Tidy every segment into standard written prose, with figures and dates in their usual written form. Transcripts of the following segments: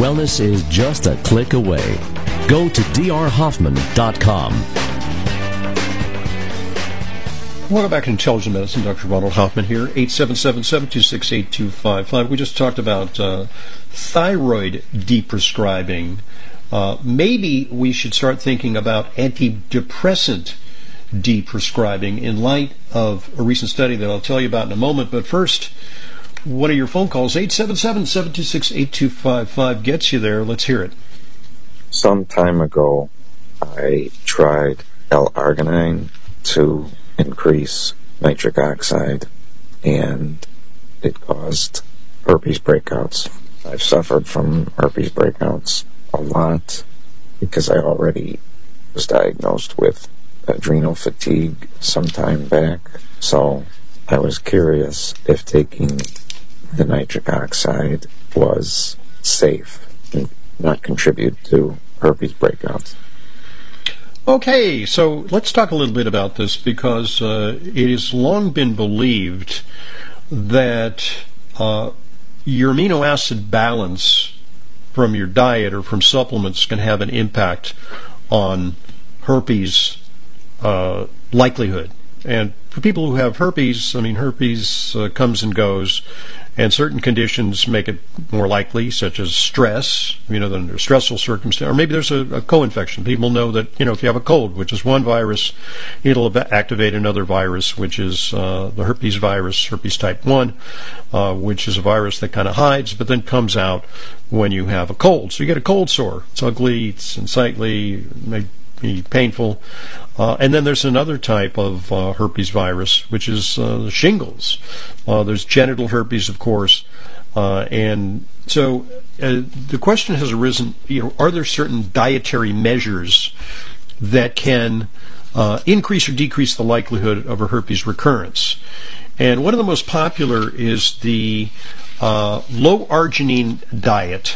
Wellness is just a click away. Go to drhoffman.com. Welcome back to Intelligent Medicine. Dr. Ronald Hoffman here, 877-726-8255. We just talked about thyroid deprescribing. Maybe we should start thinking about antidepressant deprescribing in light of a recent study that I'll tell you about in a moment. But first, one of your phone calls, 877-726-8255, gets you there. Let's hear it. Some time ago, I tried L-arginine to increase nitric oxide, and it caused herpes breakouts. I've suffered from herpes breakouts a lot because I already was diagnosed with adrenal fatigue some time back. So I was curious if taking the nitric oxide was safe and not contribute to herpes breakouts. Okay, so let's talk a little bit about this, because it has long been believed that your amino acid balance from your diet or from supplements can have an impact on herpes likelihood. And for people who have herpes, herpes comes and goes, and certain conditions make it more likely, such as stress, under stressful circumstances, or maybe there's a co-infection. People know that, if you have a cold, which is one virus, it'll activate another virus, which is the herpes virus, herpes type 1, which is a virus that kind of hides, but then comes out when you have a cold. So you get a cold sore. It's ugly, it's unsightly, it may be painful. And then there's another type of herpes virus, which is shingles. There's genital herpes, of course. And so the question has arisen, are there certain dietary measures that can increase or decrease the likelihood of a herpes recurrence? And one of the most popular is the low arginine diet,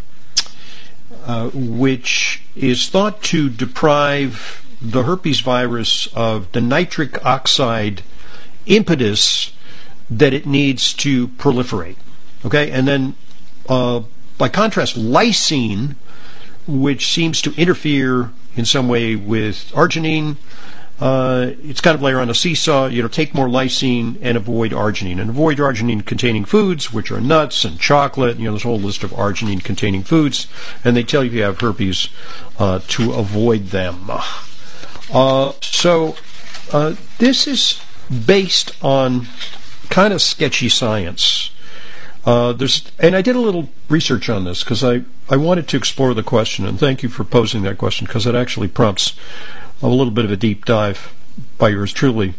which is thought to deprive the herpes virus of the nitric oxide impetus that it needs to proliferate. Okay, and then by contrast, lysine, which seems to interfere in some way with arginine, it's kind of like on a seesaw. Take more lysine and avoid arginine. And avoid arginine-containing foods, which are nuts and chocolate. There's a whole list of arginine-containing foods. And they tell you if you have herpes to avoid them. So this is based on kind of sketchy science. And I did a little research on this because I wanted to explore the question. And thank you for posing that question, because it actually prompts a little bit of a deep dive by yours truly.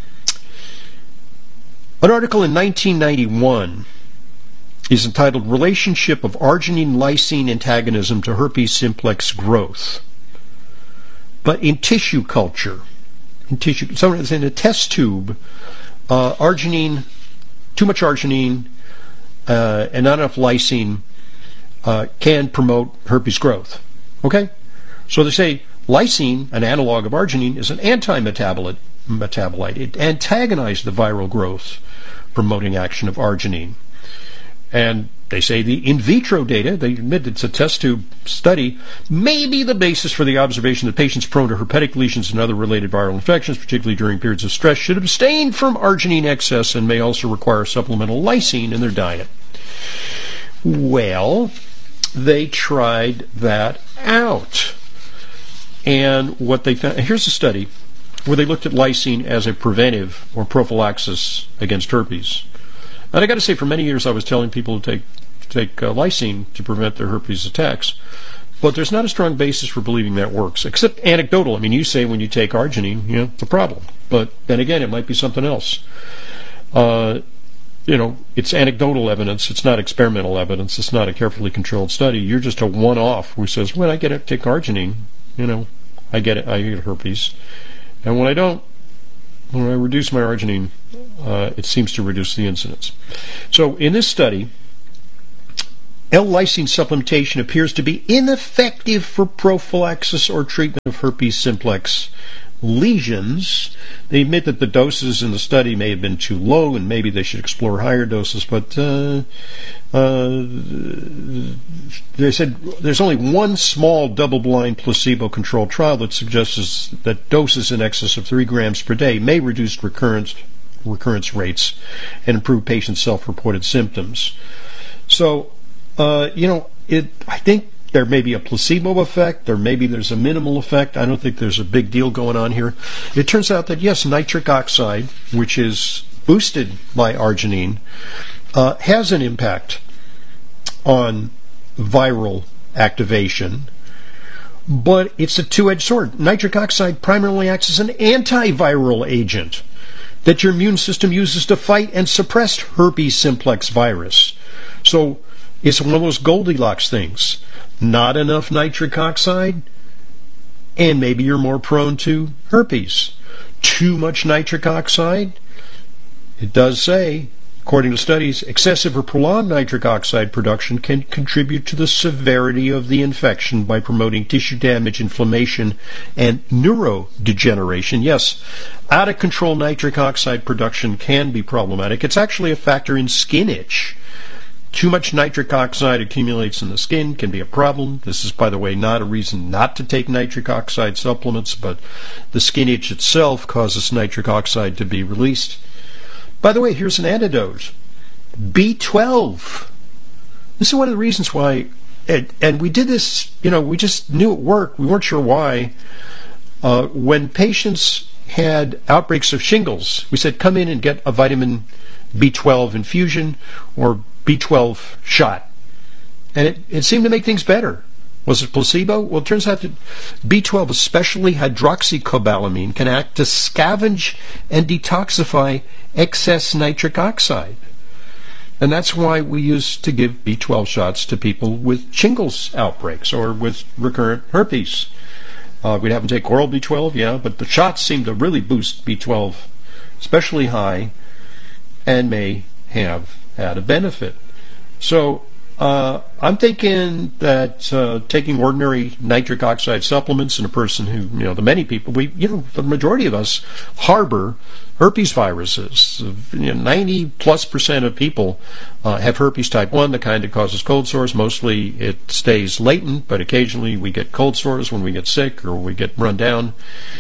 An article in 1991 is entitled "Relationship of Arginine-Lysine Antagonism to Herpes Simplex Growth." But in tissue culture, so it's in a test tube, arginine, too much arginine, and not enough lysine can promote herpes growth. Okay? So they say lysine, an analog of arginine, is an anti-metabolite. It antagonizes the viral growth promoting action of arginine. And they say the in vitro data, they admit it's a test tube study, may be the basis for the observation that patients prone to herpetic lesions and other related viral infections, particularly during periods of stress, should abstain from arginine excess and may also require supplemental lysine in their diet. Well, they tried that out. And what they found, here's a study where they looked at lysine as a preventive or prophylaxis against herpes. And I got to say, for many years I was telling people to take lysine to prevent their herpes attacks. But there's not a strong basis for believing that works, except anecdotal. You say when you take arginine, it's a problem. But then again, it might be something else. It's anecdotal evidence. It's not experimental evidence. It's not a carefully controlled study. You're just a one-off who says, when I get it, take arginine, I get it, I get herpes. And when I don't, when I reduce my arginine, it seems to reduce the incidence. So in this study, L-lysine supplementation appears to be ineffective for prophylaxis or treatment of herpes simplex lesions. They admit that the doses in the study may have been too low and maybe they should explore higher doses, but they said there's only one small double-blind placebo-controlled trial that suggests that doses in excess of 3 grams per day may reduce recurrence rates and improve patient self-reported symptoms. So, I think there may be a placebo effect, or maybe there's a minimal effect. I don't think there's a big deal going on here. It turns out that, yes, nitric oxide, which is boosted by arginine, has an impact on viral activation, but it's a two-edged sword. Nitric oxide primarily acts as an antiviral agent that your immune system uses to fight and suppress herpes simplex virus. So it's one of those Goldilocks things. Not enough nitric oxide, and maybe you're more prone to herpes. Too much nitric oxide, it does say, according to studies, excessive or prolonged nitric oxide production can contribute to the severity of the infection by promoting tissue damage, inflammation, and neurodegeneration. Yes, out-of-control nitric oxide production can be problematic. It's actually a factor in skin itch. Too much nitric oxide accumulates in the skin, can be a problem. This is, by the way, not a reason not to take nitric oxide supplements, but the skin itch itself causes nitric oxide to be released. By the way, here's an antidote. B12. This is one of the reasons why, and we did this, we just knew it worked. We weren't sure why. When patients had outbreaks of shingles, we said, come in and get a vitamin B12 infusion or B12 shot. And it seemed to make things better. Was it placebo? Well, it turns out that B12, especially hydroxycobalamin, can act to scavenge and detoxify excess nitric oxide. And that's why we used to give B12 shots to people with shingles outbreaks or with recurrent herpes. We'd have them take oral B12, yeah, but the shots seem to really boost B12, especially high, and may have had a benefit. So I'm thinking that taking ordinary nitric oxide supplements in a person who, the many people, the majority of us harbor herpes viruses. 90+% of people have herpes type 1, the kind that causes cold sores. Mostly it stays latent, but occasionally we get cold sores when we get sick or we get run down.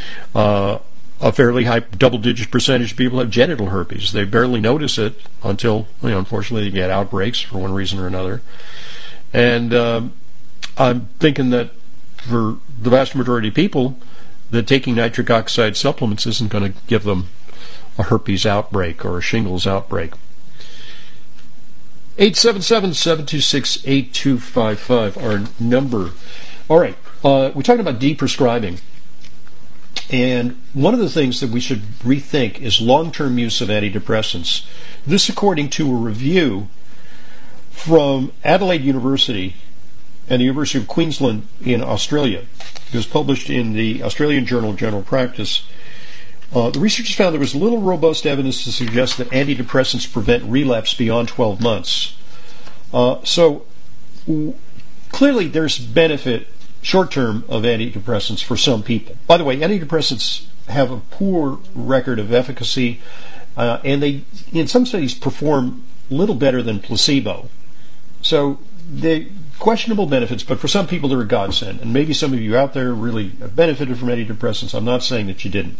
A fairly high double-digit percentage of people have genital herpes. They barely notice it until, unfortunately, they get outbreaks for one reason or another. And I'm thinking that for the vast majority of people, that taking nitric oxide supplements isn't going to give them a herpes outbreak or a shingles outbreak. 877-726-8255, our number. All right, we're talking about deprescribing. And one of the things that we should rethink is long-term use of antidepressants. This according to a review from Adelaide University and the University of Queensland in Australia. It was published in the Australian Journal of General Practice. The researchers found there was little robust evidence to suggest that antidepressants prevent relapse beyond 12 months. So clearly there's benefit short-term of antidepressants for some people. By the way, antidepressants have a poor record of efficacy, and they, in some studies, perform little better than placebo. So they questionable benefits, but for some people they're a godsend. And maybe some of you out there really have benefited from antidepressants. I'm not saying that you didn't.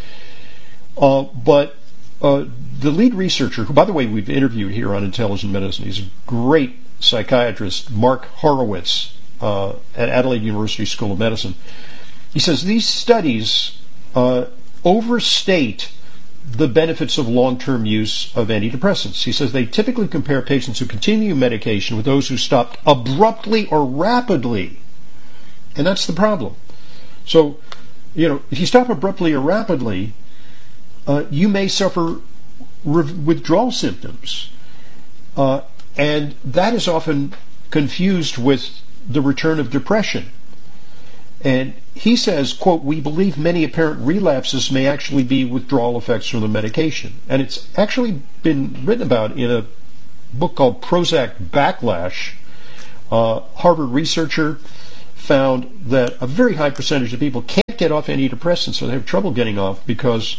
But the lead researcher, who, by the way, we've interviewed here on Intelligent Medicine, he's a great psychiatrist, Mark Horowitz, at Adelaide University School of Medicine. He says these studies overstate the benefits of long-term use of antidepressants. He says they typically compare patients who continue medication with those who stopped abruptly or rapidly. And that's the problem. So, if you stop abruptly or rapidly, you may suffer withdrawal symptoms. And that is often confused with the return of depression. And he says, quote, we believe many apparent relapses may actually be withdrawal effects from the medication. And it's actually been written about in a book called Prozac Backlash. Harvard researcher found that a very high percentage of people can't get off antidepressants, or they have trouble getting off, because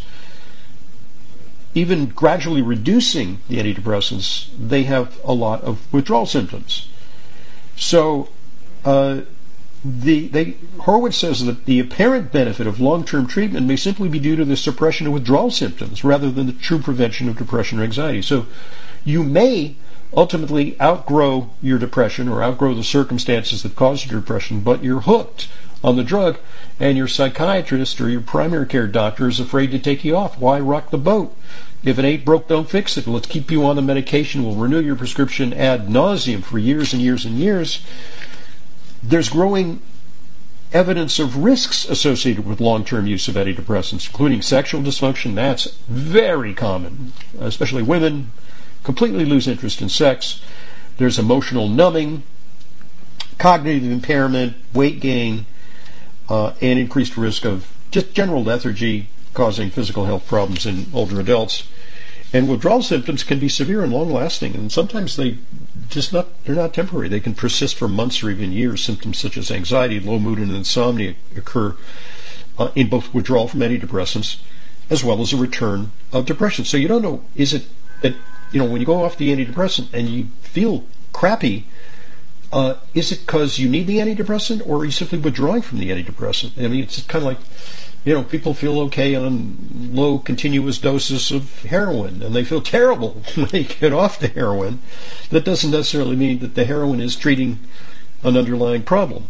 even gradually reducing the antidepressants, they have a lot of withdrawal symptoms. So Horowitz says that the apparent benefit of long-term treatment may simply be due to the suppression of withdrawal symptoms rather than the true prevention of depression or anxiety. So you may ultimately outgrow your depression or outgrow the circumstances that caused your depression, but you're hooked on the drug, and your psychiatrist or your primary care doctor is afraid to take you off. Why rock the boat? If it ain't broke, don't fix it. Let's keep you on the medication. We'll renew your prescription ad nauseum for years and years and years. There's growing evidence of risks associated with long-term use of antidepressants, including sexual dysfunction. That's very common, especially women completely lose interest in sex. There's emotional numbing, cognitive impairment, weight gain, and increased risk of just general lethargy, causing physical health problems in older adults. And withdrawal symptoms can be severe and long-lasting, and sometimes they're not temporary. They can persist for months or even years. Symptoms such as anxiety, low mood, and insomnia occur in both withdrawal from antidepressants as well as a return of depression. So you don't know, is it that, when you go off the antidepressant and you feel crappy, is it because you need the antidepressant, or are you simply withdrawing from the antidepressant? I mean, it's kind of like, people feel okay on low continuous doses of heroin, and they feel terrible when they get off the heroin. That doesn't necessarily mean that the heroin is treating an underlying problem.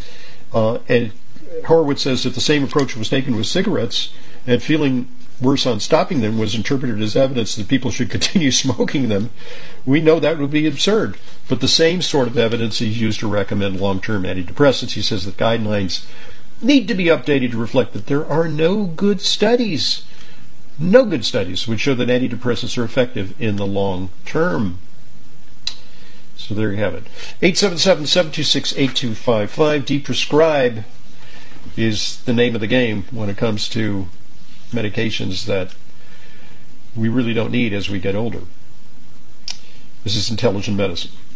And Horowitz says that the same approach was taken with cigarettes, and feeling worse on stopping them was interpreted as evidence that people should continue smoking them. We know that would be absurd, but the same sort of evidence is used to recommend long-term antidepressants. He says that guidelines need to be updated to reflect that there are no good studies which show that antidepressants are effective in the long term. So there you have it. 877-726-8255. Deprescribe is the name of the game when it comes to medications that we really don't need as we get older. This is Intelligent Medicine.